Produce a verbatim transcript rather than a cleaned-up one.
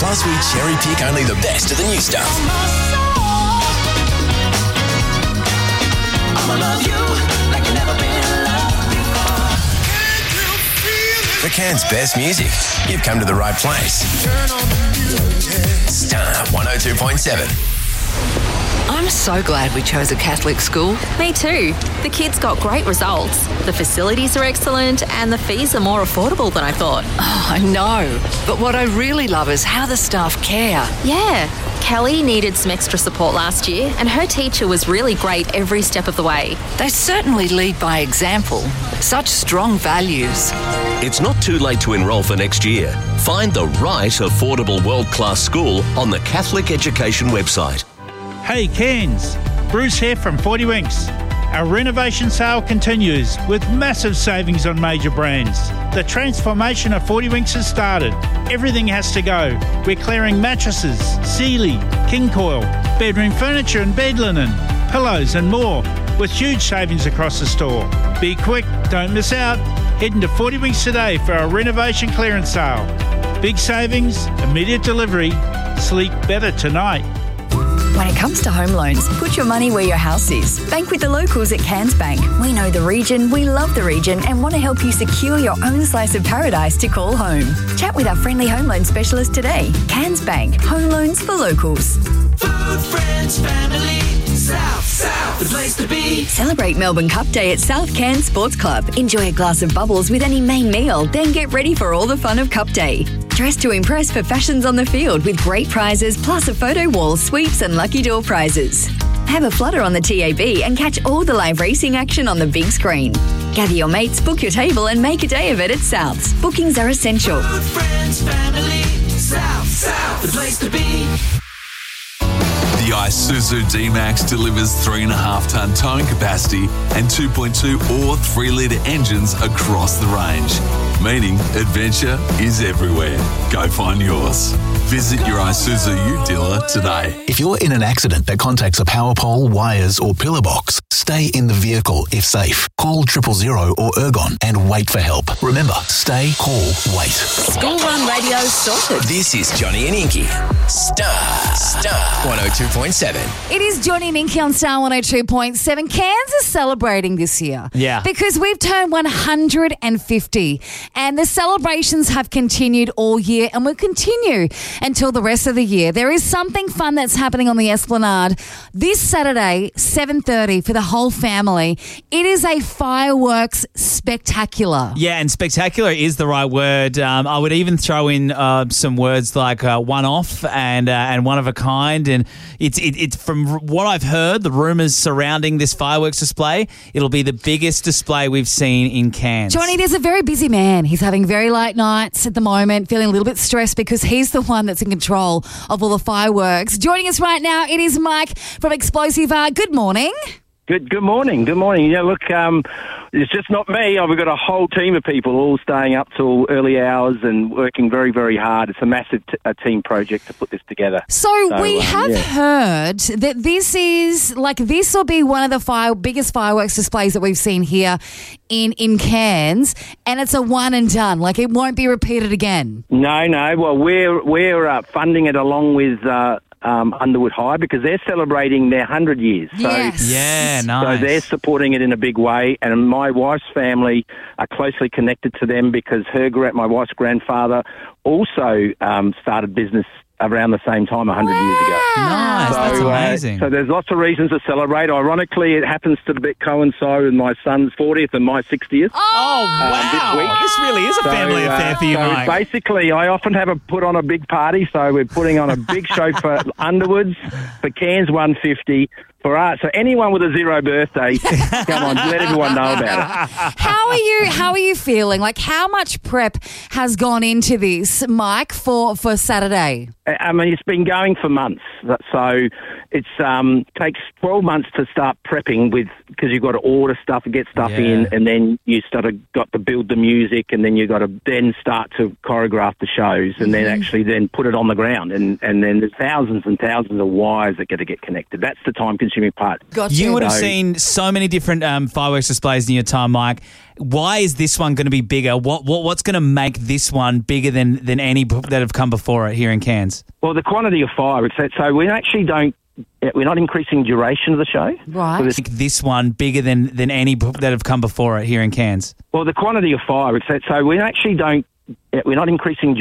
Plus, we cherry pick only the best of the new stuff. I'ma love you like you never been loved before. For Cairns' best music, you've come to the right place. Star one oh two point seven. I'm so glad we chose a Catholic school. Me too. The kids got great results. The facilities are excellent and the fees are more affordable than I thought. Oh, I know. But what I really love is how the staff care. Yeah. Kelly needed some extra support last year and her teacher was really great every step of the way. They certainly lead by example. Such strong values. It's not too late to enrol for next year. Find the right affordable world-class school on the Catholic Education website. Hey Cairns, Bruce here from forty Winks. Our renovation sale continues with massive savings on major brands. The transformation of forty Winks has started. Everything has to go. We're clearing mattresses, Sealy, King Coil, bedroom furniture and bed linen, pillows and more with huge savings across the store. Be quick, don't miss out. Head into forty Winks today for our renovation clearance sale. Big savings, immediate delivery, sleep better tonight. When it comes to home loans, put your money where your house is. Bank with the locals at Cairns Bank. We know the region, we love the region and want to help you secure your own slice of paradise to call home. Chat with our friendly home loan specialist today. Cairns Bank. Home loans for locals. Food, friends, family. South, South, the place to be. Celebrate Melbourne Cup Day at South Cairns Sports Club. Enjoy a glass of bubbles with any main meal, then get ready for all the fun of Cup Day. Dress to impress for fashions on the field with great prizes plus a photo wall, sweeps and lucky draw prizes. Have a flutter on the T A B and catch all the live racing action on the big screen. Gather your mates, book your table and make a day of it at South's. Bookings are essential. Food, friends, family. South, South, the place to be. The Isuzu D-Max delivers three point five tonne towing capacity and two point two or three litre engines across the range, meaning adventure is everywhere. Go find yours. Visit your Isuzu Ute dealer today. If you're in an accident that contacts a power pole, wires or pillar box, stay in the vehicle if safe. Call triple zero or Ergon and wait for help. Remember, stay, call, wait. School Run Radio sorted. This is Johnny and Inky. Star, Star one oh two point seven. It is Johnny and Inky on Star one oh two point seven. Cairns is celebrating this year. Yeah. Because we've turned one hundred fifty and the celebrations have continued all year and will continue until the rest of the year. There is something fun that's happening on the Esplanade this Saturday, seven thirty for the whole family. It is a fireworks spectacular. Yeah, and spectacular is the right word. Um, I would even throw in uh, some words like uh, one-off and uh, and one of a kind. And it's it, it's from what I've heard, the rumours surrounding this fireworks display, it'll be the biggest display we've seen in Cairns. Johnny, there's a very busy man. He's having very late nights at the moment, feeling a little bit stressed because he's the one that's in control of all the fireworks. Joining us right now, it is Mike from Explosive Art. Good morning. Good good morning. Good morning. Yeah, look, um, it's just not me. We've got a whole team of people all staying up till early hours and working very, very hard. It's a massive t- a team project to put this together. So, so we um, have yeah. heard that this is, like, this will be one of the fire, biggest fireworks displays that we've seen here in, in Cairns, and it's a one and done. Like, it won't be repeated again. No, no. Well, we're, we're uh, funding it along with... Uh, Um, Underwood High because they're celebrating their one hundred years. So, yes. Yeah, nice. So they're supporting it in a big way, and my wife's family are closely connected to them because her gra- my wife's grandfather also um, started business around the same time one hundred wow. years ago. Nice, so, that's amazing. Uh, so there's lots of reasons to celebrate. Ironically, it happens to be coincide with my son's fortieth and my sixtieth. Oh, wow. Um, this week. This really is a family so, uh, affair for you, so Mike. basically, I often have a put on a big party, so we're putting on a big show for Underwoods, for Cairns one fifty, for us. So anyone with a zero birthday, come on, let everyone know about it. How are you? How are you feeling? Like, how much prep has gone into this, Mike, for, for Saturday? I mean, it's been going for months. So It's um takes twelve months to start prepping with because you've got to order stuff and get stuff Yeah. in, and then you start to got to build the music, and then you got to then start to choreograph the shows, and then actually then put it on the ground, and and then there's thousands and thousands of wires that got to get connected. That's the time consuming part. Gotcha. You would have So- seen so many different um, fireworks displays in your time, Mike. Why is this one going to be bigger? What, what what's going to make this one bigger than than any b- that have come before it here in Cairns? Well, the quantity of fireworks. So, so we actually don't. We're not increasing duration of the show. Right. So there's- Make this one bigger than than any b- that have come before it here in Cairns. well, the quantity of fireworks. So, so we actually don't. We're not increasing